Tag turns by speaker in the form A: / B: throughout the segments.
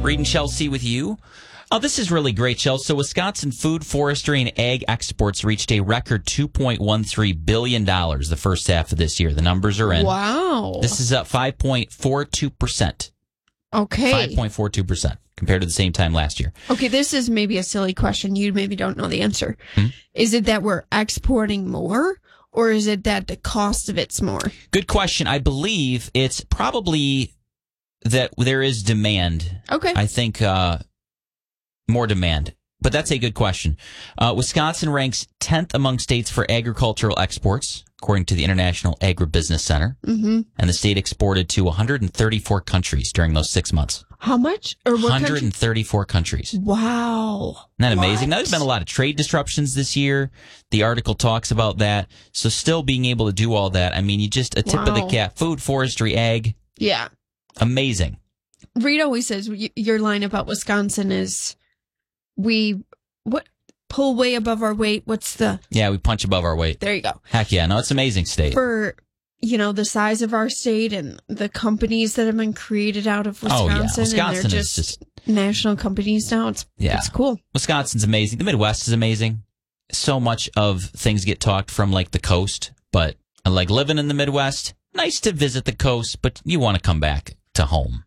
A: Reed and Chelsea with you. Oh, this is really great, Chelsea. So Wisconsin food, forestry, and ag exports reached a record $2.13 billion the first half of this year. The numbers are in.
B: Wow.
A: This is up 5.42%.
B: Okay.
A: 5.42% compared to the same time last year.
B: Okay, this is maybe a silly question. You maybe don't know the answer. Is it that we're exporting more, or is it that the cost of it's more?
A: Good question. I believe it's probably that there is demand.
B: Okay.
A: I think more demand. But that's a good question. Wisconsin ranks 10th among states for agricultural exports, according to the International Agribusiness Center.
B: Mm-hmm.
A: And the state exported to 134 countries during those 6 months.
B: How much? Or what
A: 134 countries.
B: Wow.
A: Isn't that amazing? Now, there's been a lot of trade disruptions this year. The article talks about that. So still being able to do all that, I mean, you just a tip of the cap. Food, forestry, ag.
B: Yeah.
A: Amazing.
B: Reed always says your line about Wisconsin is we pull way above our weight.
A: Yeah, we punch above our weight.
B: There you go.
A: Heck yeah. No, it's an amazing state.
B: For, the size of our state and the companies that have been created out of Wisconsin.
A: Oh, yeah. Wisconsin
B: and they're just national companies now. It's cool.
A: Wisconsin's amazing. The Midwest is amazing. So much of things get talked from like the coast, but I like living in the Midwest. Nice to visit the coast, but you want to come back to home.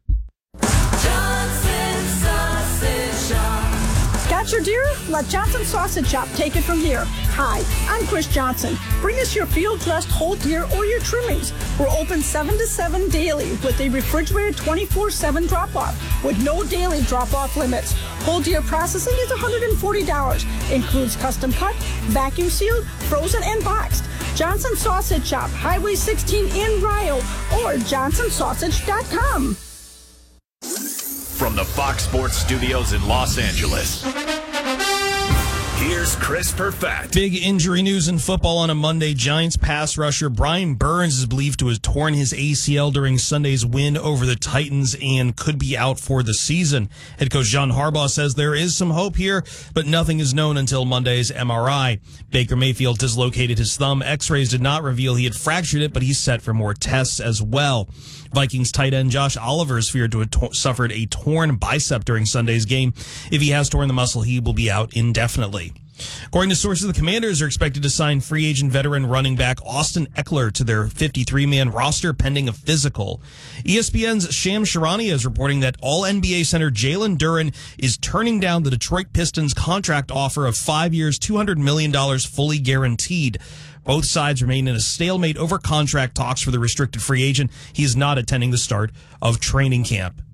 C: Got your deer? Let Johnson Sausage Shop take it from here. Hi, I'm Chris Johnson. Bring us your field-dressed whole deer or your trimmings. We're open 7 to 7 daily with a refrigerated 24/7 drop-off with no daily drop-off limits. Whole deer processing is $140. Includes custom cut, vacuum sealed, frozen, and boxed. Johnson Sausage Shop, Highway 16 in Rio, or johnsonsausage.com.
D: From the Fox Sports Studios in Los Angeles, here's Chris Perfett.
E: Big injury news in football on a Monday. Giants pass rusher Brian Burns is believed to have torn his ACL during Sunday's win over the Titans and could be out for the season. Head coach John Harbaugh says there is some hope here, but nothing is known until Monday's MRI. Baker Mayfield dislocated his thumb. X-rays did not reveal he had fractured it, but he's set for more tests as well. Vikings tight end Josh Oliver is feared to have suffered a torn bicep during Sunday's game. If he has torn the muscle, he will be out indefinitely. According to sources, the Commanders are expected to sign free agent veteran running back Austin Eckler to their 53-man roster pending a physical. ESPN's Shams Charania is reporting that All-NBA center Jalen Duren is turning down the Detroit Pistons contract offer of 5 years, $200 million fully guaranteed. Both sides remain in a stalemate over contract talks for the restricted free agent. He is not attending the start of training camp.